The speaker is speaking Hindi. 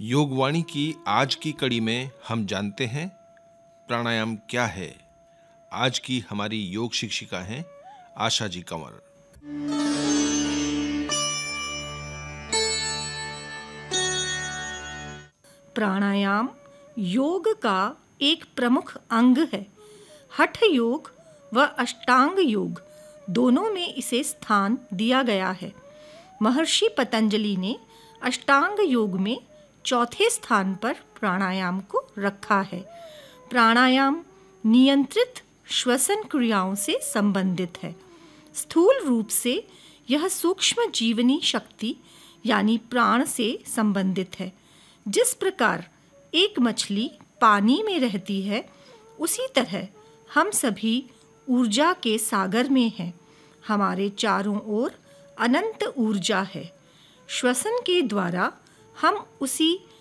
योगवाणी की आज की कड़ी में हम जानते हैं प्राणायाम क्या है। आज की हमारी योग शिक्षिका हैं आशा जी कंवर। प्राणायाम योग का एक प्रमुख अंग है। हठ योग व अष्टांग योग दोनों में इसे स्थान दिया गया है। महर्षि पतंजलि ने अष्टांग योग में चौथे स्थान पर प्राणायाम को रखा है। प्राणायाम नियंत्रित श्वसन क्रियाओं से संबंधित है। स्थूल रूप से यह सूक्ष्म जीवनी शक्ति यानी प्राण से संबंधित है। जिस प्रकार एक मछली पानी में रहती है, उसी तरह हम सभी ऊर्जा के सागर में हैं। हमारे चारों ओर अनंत ऊर्जा है। श्वसन के द्वारा हम उसी